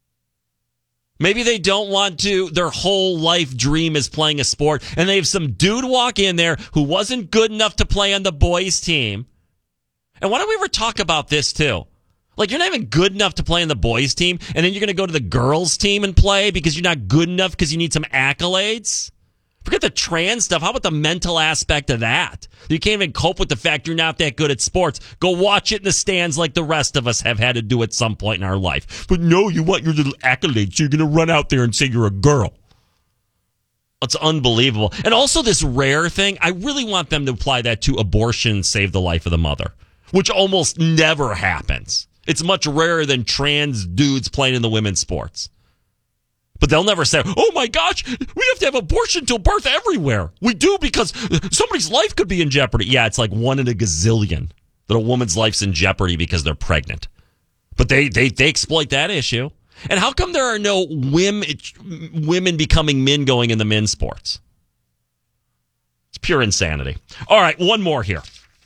Maybe they don't want to, their whole life dream is playing a sport, and they have some dude walk in there who wasn't good enough to play on the boys' team. And why don't we ever talk about this, too? Like, you're not even good enough to play on the boys' team, and then you're going to go to the girls' team and play because you're not good enough because you need some accolades? Forget the trans stuff. How about the mental aspect of that? You can't even cope with the fact you're not that good at sports. Go watch it in the stands like the rest of us have had to do at some point in our life. But no, you want your little accolades, so you're going to run out there and say you're a girl. It's unbelievable. And also this rare thing, I really want them to apply that to abortion, save the life of the mother, which almost never happens. It's much rarer than trans dudes playing in the women's sports. But they'll never say, oh my gosh, we have to have abortion till birth everywhere. We do because somebody's life could be in jeopardy. Yeah, it's like 1 in a gazillion that a woman's life's in jeopardy because they're pregnant. But they exploit that issue. And how come there are no women becoming men going in the men's sports? It's pure insanity. All right, one more here.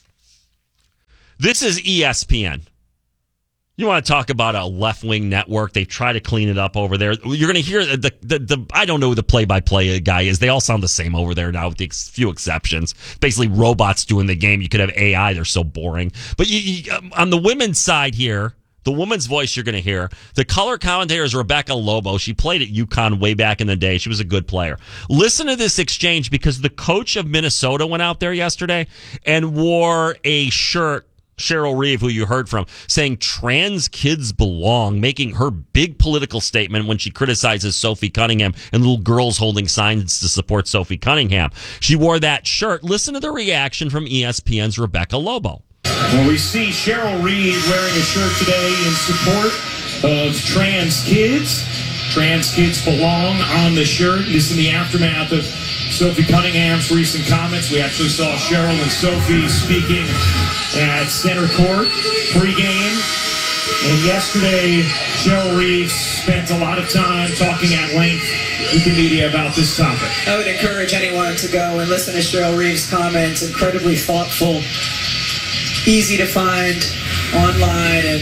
This is ESPN. You want to talk about a left-wing network? They try to clean it up over there. You're going to hear the I don't know who the play-by-play guy is. They all sound the same over there now with few exceptions. Basically, robots doing the game. You could have AI. They're so boring. But on the women's side here, the woman's voice you're going to hear, the color commentator is Rebecca Lobo. She played at UConn way back in the day. She was a good player. Listen to this exchange because the coach of Minnesota went out there yesterday and wore a shirt, Cheryl Reeve, who you heard from, saying trans kids belong, making her big political statement when she criticizes Sophie Cunningham and little girls holding signs to support Sophie Cunningham. She wore that shirt. Listen to the reaction from ESPN's Rebecca Lobo. Well, we see Cheryl Reeve wearing a shirt today in support of trans kids. Trans kids belong on the shirt. This in the aftermath of Sophie Cunningham's recent comments. We actually saw Cheryl and Sophie speaking at center court pregame. And yesterday, Cheryl Reeve spent a lot of time talking at length with the media about this topic. I would encourage anyone to go and listen to Cheryl Reeve's comments. Incredibly thoughtful, easy to find online, and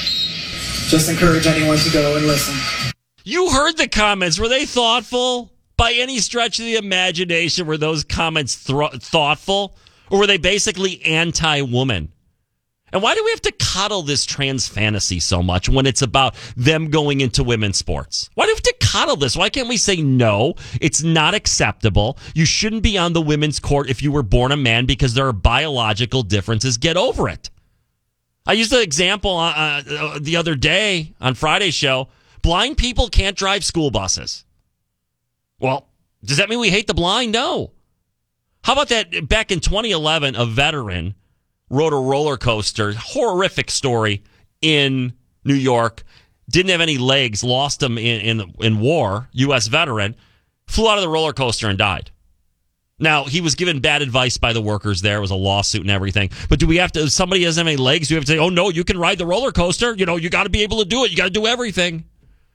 just encourage anyone to go and listen. You heard the comments. Were they thoughtful? By any stretch of the imagination, were those comments thoughtful? Or were they basically anti-woman? And why do we have to coddle this trans fantasy so much when it's about them going into women's sports? Why do we have to coddle this? Why can't we say, no, it's not acceptable. You shouldn't be on the women's court if you were born a man because there are biological differences. Get over it. I used the example the other day on Friday's show. Blind people can't drive school buses. Well, does that mean we hate the blind? No. How about that back in 2011, a veteran rode a roller coaster, horrific story in New York, didn't have any legs, lost them in war, U.S. veteran, flew out of the roller coaster and died. Now, he was given bad advice by the workers there. It was a lawsuit and everything. But do we have to, if somebody doesn't have any legs, do we have to say, oh, no, you can ride the roller coaster? You know, you got to be able to do it. You got to do everything.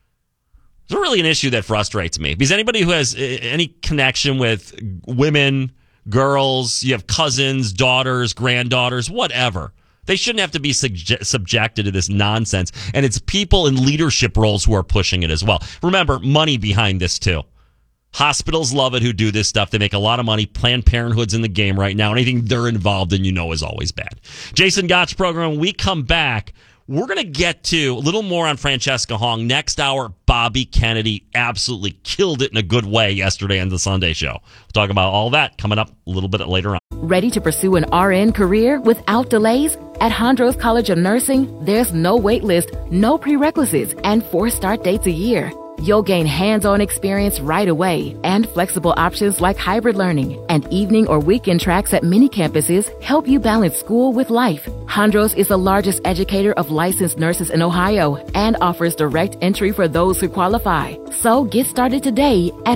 It's really an issue that frustrates me because anybody who has any connection with women, girls, you have cousins, daughters, granddaughters, whatever, they shouldn't have to be subjected to this nonsense. And it's people in leadership roles who are pushing it as well. Remember, money behind this too. Hospitals love it who do this stuff. They make a lot of money. Planned Parenthood's in the game right now. Anything they're involved in, is always bad. Jason Gott's program, when we come back, we're going to get to a little more on Francesca Hong. Next hour, Bobby Kennedy absolutely killed it in a good way yesterday on the Sunday show. We'll talk about all that coming up a little bit later on. Ready to pursue an RN career without delays? At Hondros College of Nursing, there's no wait list, no prerequisites, and 4 start dates a year. You'll gain hands-on experience right away and flexible options like hybrid learning and evening or weekend tracks at many campuses help you balance school with life. Hondros is the largest educator of licensed nurses in Ohio and offers direct entry for those who qualify. So get started today at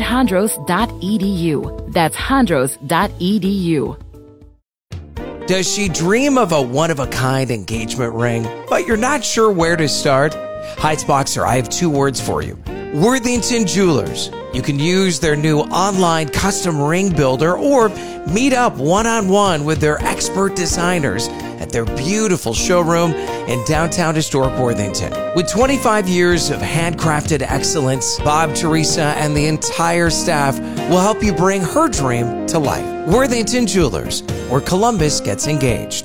hondros.edu. That's hondros.edu. Does she dream of a one-of-a-kind engagement ring, but you're not sure where to start? Heights Boxer, I have 2 words for you. Worthington Jewelers. You can use their new online custom ring builder or meet up one-on-one with their expert designers at their beautiful showroom in downtown historic Worthington. With 25 years of handcrafted excellence, Bob, Teresa, and the entire staff will help you bring her dream to life. Worthington Jewelers, where Columbus gets engaged.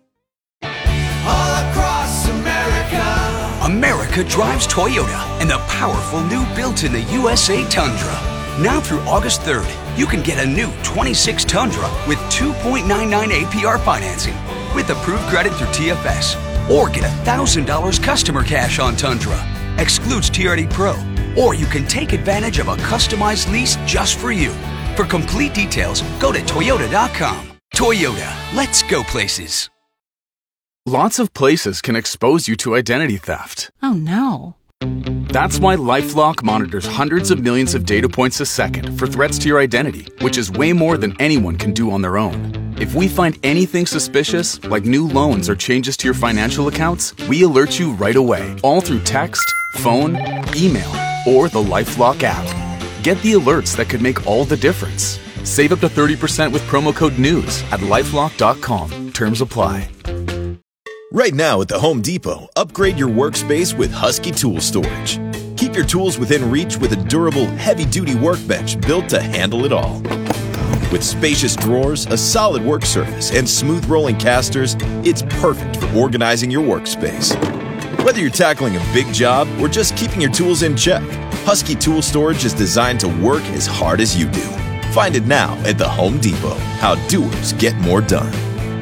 America drives Toyota and the powerful new built-in the USA Tundra. Now through August 3rd, you can get a new 26 Tundra with 2.99 APR financing with approved credit through TFS. Or get $1,000 customer cash on Tundra. Excludes TRD Pro. Or you can take advantage of a customized lease just for you. For complete details, go to Toyota.com. Toyota, let's go places. Lots of places can expose you to identity theft. Oh no. That's why LifeLock monitors hundreds of millions of data points a second for threats to your identity, which is way more than anyone can do on their own. If we find anything suspicious, like new loans or changes to your financial accounts, we alert you right away, all through text, phone, email, or the LifeLock app. Get the alerts that could make all the difference. Save up to 30% with promo code NEWS at LifeLock.com. Terms apply. Right now at the Home Depot, upgrade your workspace with Husky Tool Storage. Keep your tools within reach with a durable, heavy-duty workbench built to handle it all. With spacious drawers, a solid work surface, and smooth rolling casters, it's perfect for organizing your workspace. Whether you're tackling a big job or just keeping your tools in check, Husky Tool Storage is designed to work as hard as you do. Find it now at the Home Depot. How doers get more done.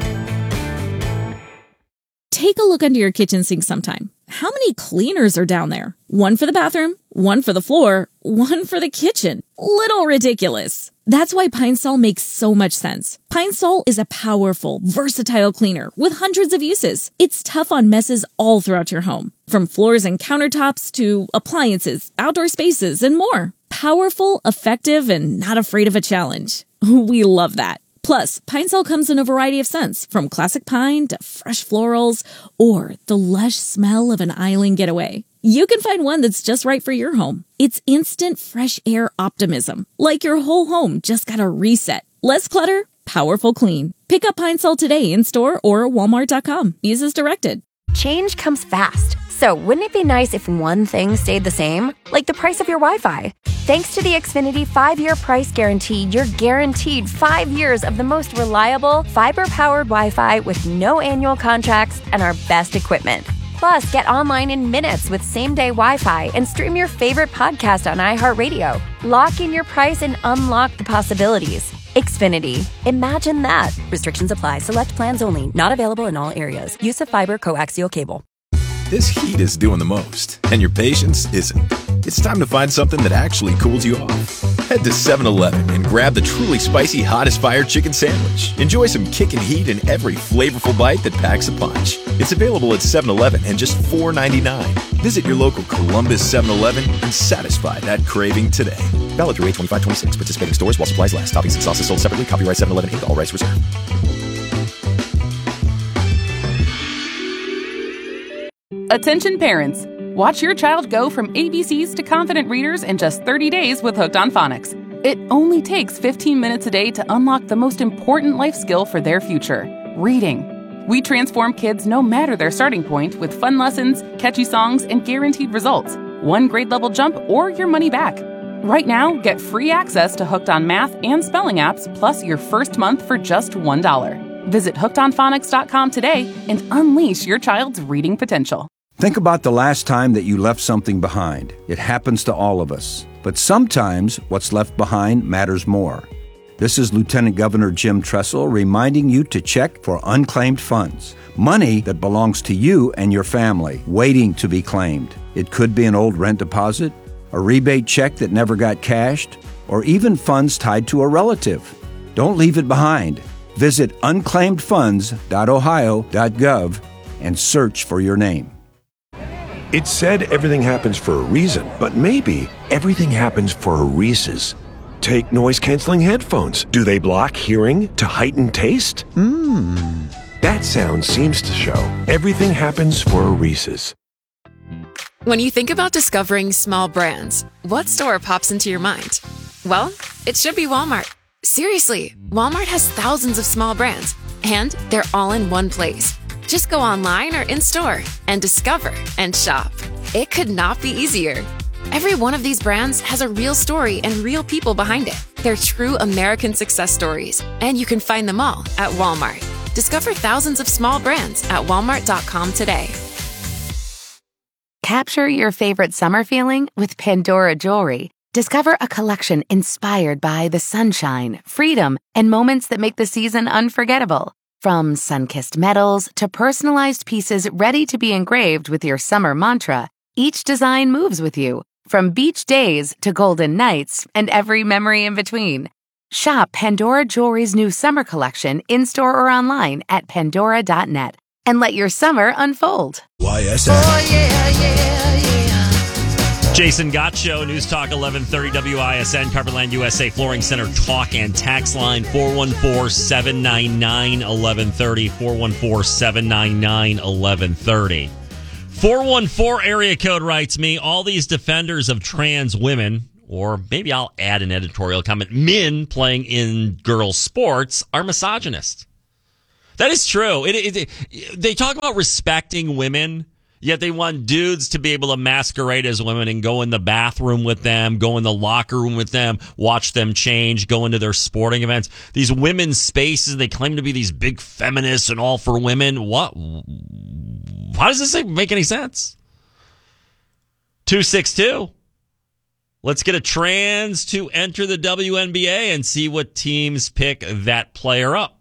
Take a look under your kitchen sink sometime. How many cleaners are down there? One for the bathroom, one for the floor, one for the kitchen. Little ridiculous. That's why Pine Sol makes so much sense. Pine Sol is a powerful, versatile cleaner with hundreds of uses. It's tough on messes all throughout your home, from floors and countertops to appliances, outdoor spaces, and more. Powerful, effective, and not afraid of a challenge. We love that. Plus, Pine Sol comes in a variety of scents, from classic pine to fresh florals or the lush smell of an island getaway. You can find one that's just right for your home. It's instant fresh air optimism, like your whole home just got a reset. Less clutter, powerful clean. Pick up Pine Sol today in store or Walmart.com. Use as directed. Change comes fast. So wouldn't it be nice if one thing stayed the same? Like the price of your Wi-Fi. Thanks to the Xfinity 5-year price guarantee, you're guaranteed 5 years of the most reliable, fiber-powered Wi-Fi with no annual contracts and our best equipment. Plus, get online in minutes with same-day Wi-Fi and stream your favorite podcast on iHeartRadio. Lock in your price and unlock the possibilities. Xfinity. Imagine that. Restrictions apply. Select plans only. Not available in all areas. Use of fiber coaxial cable. This heat is doing the most, and your patience isn't. It's time to find something that actually cools you off. Head to 7-Eleven and grab the truly spicy Hottest Fire Chicken Sandwich. Enjoy some kickin' heat in every flavorful bite that packs a punch. It's available at 7-Eleven and just $4.99. Visit your local Columbus 7-Eleven and satisfy that craving today. Valid through 8/25/26. Participating stores while supplies last. Toppings and sauces sold separately. Copyright 7-Eleven Inc. All rights reserved. Attention parents. Watch your child go from ABCs to confident readers in just 30 days with Hooked on Phonics. It only takes 15 minutes a day to unlock the most important life skill for their future, reading. We transform kids no matter their starting point with fun lessons, catchy songs, and guaranteed results. One grade level jump or your money back. Right now, get free access to Hooked on Math and Spelling apps, plus your first month for just $1. Visit hookedonphonics.com today and unleash your child's reading potential. Think about the last time that you left something behind. It happens to all of us. But sometimes what's left behind matters more. This is Lieutenant Governor Jim Tressel reminding you to check for unclaimed funds. Money that belongs to you and your family, waiting to be claimed. It could be an old rent deposit, a rebate check that never got cashed, or even funds tied to a relative. Don't leave it behind. Visit unclaimedfunds.ohio.gov and search for your name. It's said everything happens for a reason, but maybe everything happens for a Reese's. Take noise-canceling headphones. Do they block hearing to heighten taste? That sound seems to show everything happens for a Reese's. When you think about discovering small brands, what store pops into your mind? Well, it should be Walmart. Seriously, Walmart has thousands of small brands, and they're all in one place. Just go online or in-store and discover and shop. It could not be easier. Every one of these brands has a real story and real people behind it. They're true American success stories, and you can find them all at Walmart. Discover thousands of small brands at walmart.com today. Capture your favorite summer feeling with Pandora Jewelry. Discover a collection inspired by the sunshine, freedom, and moments that make the season unforgettable. From sun-kissed metals to personalized pieces ready to be engraved with your summer mantra, each design moves with you, from beach days to golden nights and every memory in between. Shop Pandora Jewelry's new summer collection in-store or online at pandora.net and let your summer unfold. YSN. Oh, yeah, yeah, yeah. Jason Gott Show, News Talk 1130 WISN, Coverland USA Flooring Center talk and tax line 414-799-1130, 414-799-1130. 414 area code writes me, all these defenders of trans women, or maybe I'll add an editorial comment, men playing in girls' sports are misogynists. That is true. They talk about respecting women, yet they want dudes to be able to masquerade as women and go in the bathroom with them, go in the locker room with them, watch them change, go into their sporting events. These women's spaces, they claim to be these big feminists and all for women. What? How does this make any sense? 262. Let's get a trans to enter the WNBA and see what teams pick that player up.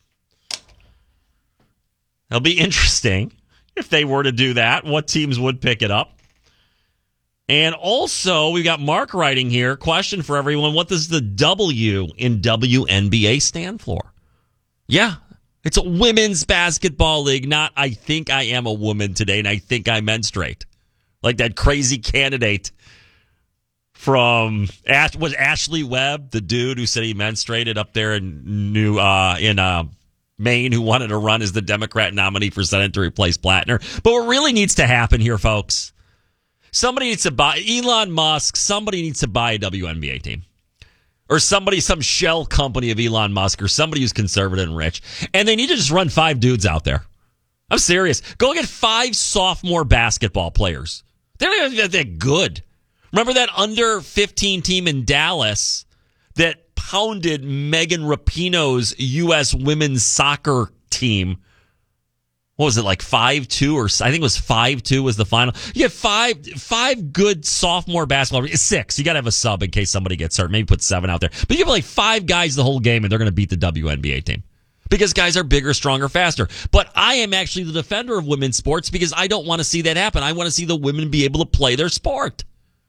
It'll be interesting. If they were to do that, what teams would pick it up? And also, we've got Mark writing here. Question for everyone. What does the W in WNBA stand for? Yeah, it's a women's basketball league, not I think I am a woman today and I think I menstruate. Like that crazy candidate from, was Ashley Webb, the dude who said he menstruated up there in Maine, who wanted to run as the Democrat nominee for Senate to replace Plattner. But what really needs to happen here, folks, somebody needs to buy, Elon Musk, somebody needs to buy a WNBA team. Or some shell company of Elon Musk, or somebody who's conservative and rich. And they need to just run 5 dudes out there. I'm serious. Go get 5 sophomore basketball players. They're not even that good. Remember that under 15 team in Dallas that pounded Megan Rapinoe's U.S. women's soccer team? What was it, like 5-2, or I think it was 5-2 was the final. You get five good sophomore basketball. 6. You got to have a sub in case somebody gets hurt. Maybe put 7 out there. But you have like 5 guys the whole game, and they're going to beat the WNBA team because guys are bigger, stronger, faster. But I am actually the defender of women's sports because I don't want to see that happen. I want to see the women be able to play their sport.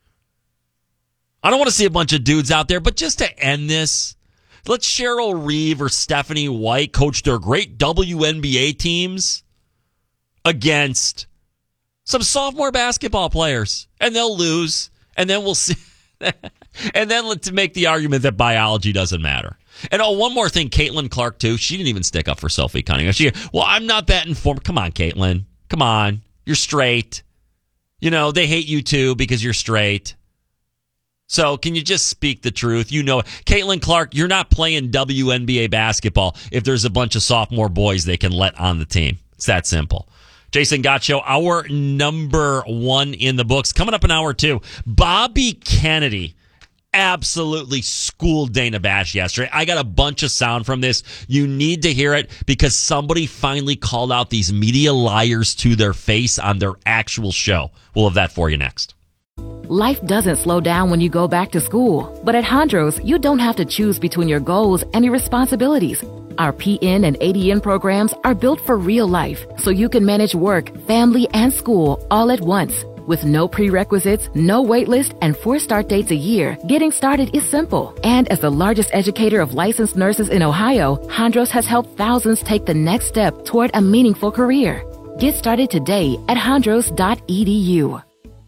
I don't want to see a bunch of dudes out there, but just to end this, let Cheryl Reeve or Stephanie White coach their great WNBA teams against some sophomore basketball players, and they'll lose, and then we'll see. And then let's make the argument that biology doesn't matter. And one more thing, Caitlin Clark, too. She didn't even stick up for Sophie Cunningham. I'm not that informed. Come on, Caitlin. Come on. You're straight. You know, they hate you, too, because you're straight. So can you just speak the truth? You know, Caitlin Clark, you're not playing WNBA basketball if there's a bunch of sophomore boys they can let on the team. It's that simple. Jason Gott Show, hour number 1 in the books. Coming up in hour 2, Bobby Kennedy absolutely schooled Dana Bash yesterday. I got a bunch of sound from this. You need to hear it because somebody finally called out these media liars to their face on their actual show. We'll have that for you next. Life doesn't slow down when you go back to school. But at Hondros, you don't have to choose between your goals and your responsibilities. Our PN and ADN programs are built for real life, so you can manage work, family, and school all at once. With no prerequisites, no wait list, and 4 start dates a year, getting started is simple. And as the largest educator of licensed nurses in Ohio, Hondros has helped thousands take the next step toward a meaningful career. Get started today at hondros.edu.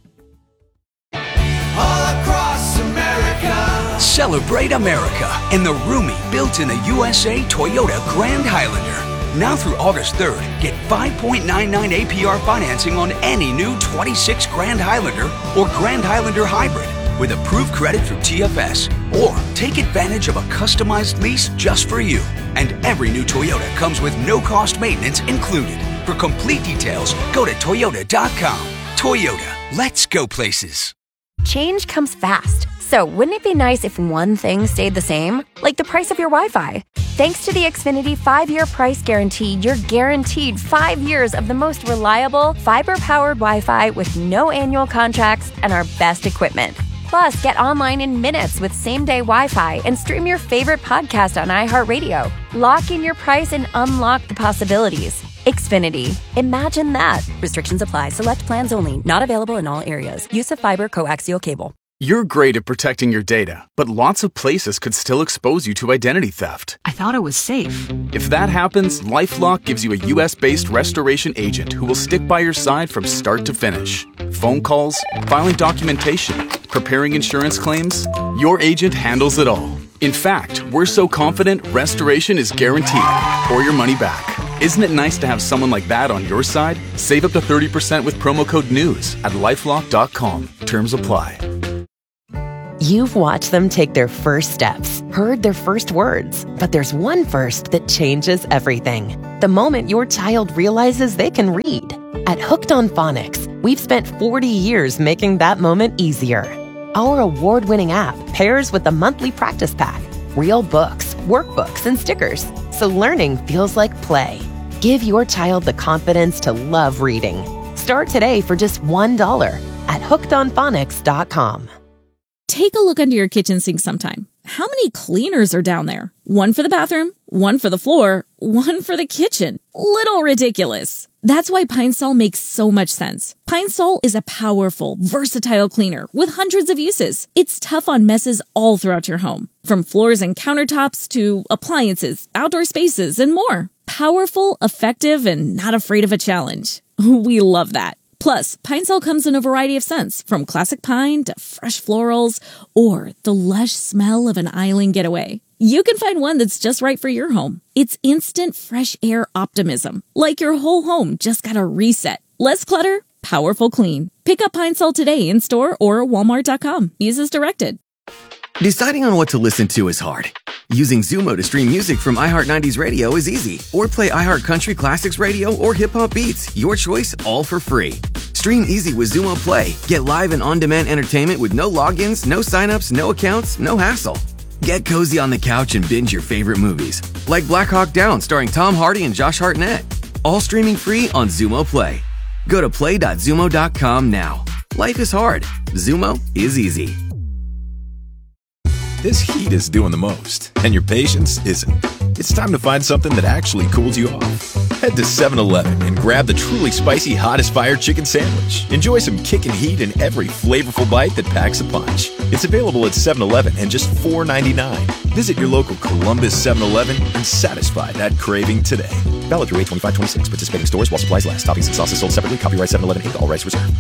Celebrate America in the roomy, built-in the USA Toyota Grand Highlander. Now through August 3rd, get 5.99 APR financing on any new 26 Grand Highlander or Grand Highlander Hybrid with approved credit through TFS. Or take advantage of a customized lease just for you. And every new Toyota comes with no-cost maintenance included. For complete details, go to Toyota.com. Toyota, let's go places. Change comes fast. So wouldn't it be nice if one thing stayed the same? Like the price of your Wi-Fi. Thanks to the Xfinity 5-year price guarantee, you're guaranteed 5 years of the most reliable, fiber-powered Wi-Fi with no annual contracts and our best equipment. Plus, get online in minutes with same-day Wi-Fi and stream your favorite podcast on iHeartRadio. Lock in your price and unlock the possibilities. Xfinity. Imagine that. Restrictions apply. Select plans only. Not available in all areas. Use of fiber coaxial cable. You're great at protecting your data, but lots of places could still expose you to identity theft. I thought it was safe. If that happens, LifeLock gives you a U.S.-based restoration agent who will stick by your side from start to finish. Phone calls, filing documentation, preparing insurance claims, your agent handles it all. In fact, we're so confident restoration is guaranteed or your money back. Isn't it nice to have someone like that on your side? Save up to 30% with promo code NEWS at LifeLock.com. Terms apply. You've watched them take their first steps, heard their first words, but there's one first that changes everything. The moment your child realizes they can read. At Hooked on Phonics, we've spent 40 years making that moment easier. Our award-winning app pairs with a monthly practice pack, real books, workbooks, and stickers, so learning feels like play. Give your child the confidence to love reading. Start today for just $1 at hookedonphonics.com. Take a look under your kitchen sink sometime. How many cleaners are down there? One for the bathroom, one for the floor, one for the kitchen. Little ridiculous. That's why Pine Sol makes so much sense. Pine Sol is a powerful, versatile cleaner with hundreds of uses. It's tough on messes all throughout your home, from floors and countertops to appliances, outdoor spaces, and more. Powerful, effective, and not afraid of a challenge. We love that. Plus, Pine Sol comes in a variety of scents, from classic pine to fresh florals or the lush smell of an island getaway. You can find one that's just right for your home. It's instant fresh air optimism, like your whole home just got a reset. Less clutter, powerful clean. Pick up Pine Sol today in store or Walmart.com. Use as directed. Deciding on what to listen to is hard. Using Zumo to stream music from iHeart 90s Radio is easy. Or play iHeart Country Classics Radio or Hip Hop Beats. Your choice, all for free. Stream easy with Zumo Play. Get live and on-demand entertainment with no logins, no signups, no accounts, no hassle. Get cozy on the couch and binge your favorite movies. Like Black Hawk Down starring Tom Hardy and Josh Hartnett. All streaming free on Zumo Play. Go to play.zumo.com now. Life is hard. Zumo is easy. This heat is doing the most, and your patience isn't. It's time to find something that actually cools you off. Head to 7-Eleven and grab the truly spicy Hottest Fire Chicken Sandwich. Enjoy some kickin' heat in every flavorful bite that packs a punch. It's available at 7-Eleven and just $4.99. Visit your local Columbus 7-Eleven and satisfy that craving today. Valid through 8/25/26. Participating stores while supplies last. Toppings and sauces sold separately. Copyright 7-Eleven Inc. All rights reserved.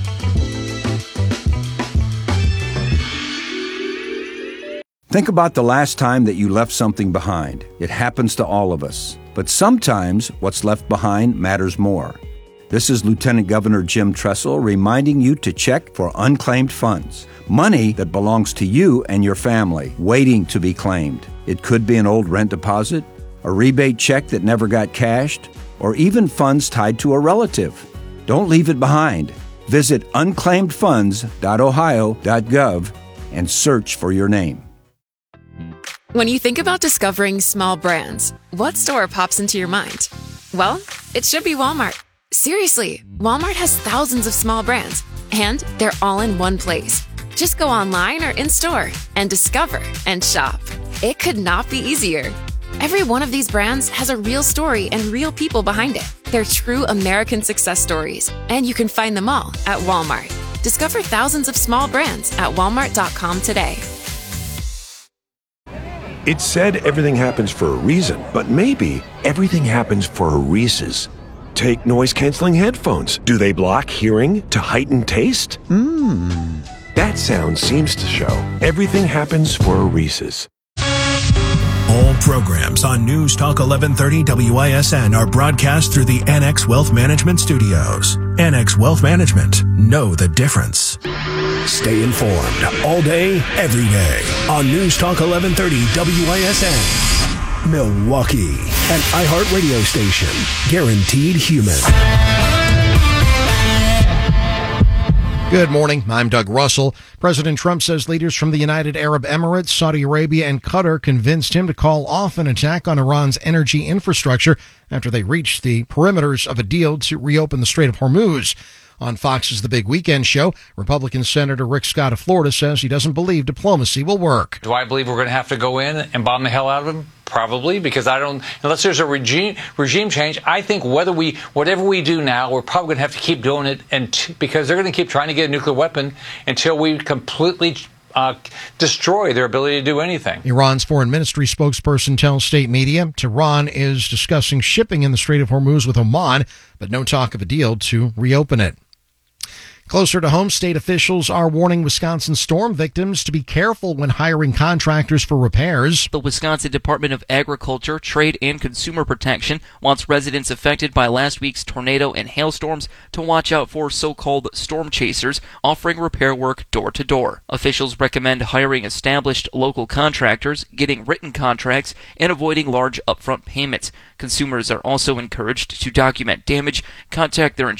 Think about the last time that you left something behind. It happens to all of us. But sometimes what's left behind matters more. This is Lieutenant Governor Jim Tressel reminding you to check for unclaimed funds. Money that belongs to you and your family, waiting to be claimed. It could be an old rent deposit, a rebate check that never got cashed, or even funds tied to a relative. Don't leave it behind. Visit unclaimedfunds.ohio.gov and search for your name. When you think about discovering small brands, what store pops into your mind? Well, it should be Walmart. Seriously, Walmart has thousands of small brands, and they're all in one place. Just go online or in-store and discover and shop. It could not be easier. Every one of these brands has a real story and real people behind it. They're true American success stories, and you can find them all at Walmart. Discover thousands of small brands at walmart.com today. It's said everything happens for a reason, but maybe everything happens for a Reese's. Take noise-canceling headphones. Do they block hearing to heighten taste? That sound seems to show everything happens for a Reese's. All programs on News Talk 1130 WISN are broadcast through the NX Wealth Management Studios. NX Wealth Management. Know the difference. Stay informed all day, every day on News Talk 1130 WISN. Milwaukee, an iHeart radio station. Guaranteed human. Good morning. I'm Doug Russell. President Trump says leaders from the United Arab Emirates, Saudi Arabia, and Qatar convinced him to call off an attack on Iran's energy infrastructure after they reached the perimeters of a deal to reopen the Strait of Hormuz. On Fox's The Big Weekend Show, Republican Senator Rick Scott of Florida says he doesn't believe diplomacy will work. Do I believe we're going to have to go in and bomb the hell out of him? Probably, because unless there's a regime change, I think whatever we do now, we're probably going to have to keep doing it, because they're going to keep trying to get a nuclear weapon until we completely destroy their ability to do anything. Iran's foreign ministry spokesperson tells state media Tehran is discussing shipping in the Strait of Hormuz with Oman, but no talk of a deal to reopen it. Closer to home, state officials are warning Wisconsin storm victims to be careful when hiring contractors for repairs. The Wisconsin Department of Agriculture, Trade, and Consumer Protection wants residents affected by last week's tornado and hailstorms to watch out for so-called storm chasers offering repair work door to door. Officials recommend hiring established local contractors, getting written contracts, and avoiding large upfront payments. Consumers are also encouraged to document damage, contact their